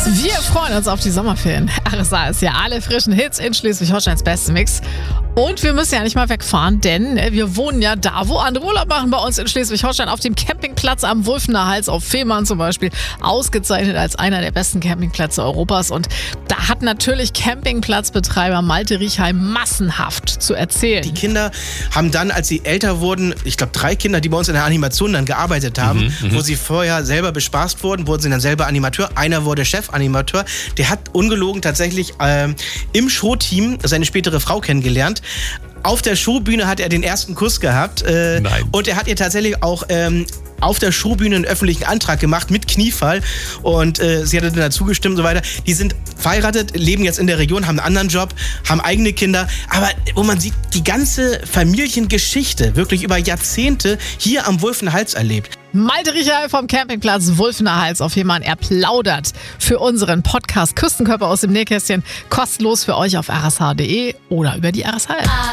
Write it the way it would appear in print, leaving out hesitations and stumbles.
Wir freuen uns auf die Sommerferien. RSA ist ja alle frischen Hits in Schleswig-Holsteins besten Mix. Und wir müssen ja nicht mal wegfahren, denn wir wohnen ja da, wo andere Urlaub machen, bei uns in Schleswig-Holstein auf dem Campingplatz am Wulfener Hals auf Fehmarn zum Beispiel. Ausgezeichnet als einer der besten Campingplätze Europas. Und da hat natürlich Campingplatzbetreiber Malte Riechheim massenhaft zu erzählen. Die Kinder haben dann, als sie älter wurden, ich glaube 3 Kinder, die bei uns in der Animation dann gearbeitet haben, wo sie vorher selber bespaßt wurden, wurden sie dann selber Animateur. Einer wurde Chefanimateur. Der hat ungelogen tatsächlich im Showteam seine spätere Frau kennengelernt. Auf der Showbühne hat er den ersten Kuss gehabt. Und er hat ihr tatsächlich auch auf der Showbühne einen öffentlichen Antrag gemacht mit Kniefall. Und sie hat dann dazu gestimmt und so weiter. Die sind verheiratet, leben jetzt in der Region, haben einen anderen Job, haben eigene Kinder. Aber wo man sieht, die ganze Familiengeschichte wirklich über Jahrzehnte hier am Wulfener Hals erlebt. Malte Riechheim vom Campingplatz Wulfener Hals auf Fehmarn. Er plaudert für unseren Podcast Küstenkörper aus dem Nähkästchen kostenlos für euch auf rsh.de oder über die RSH.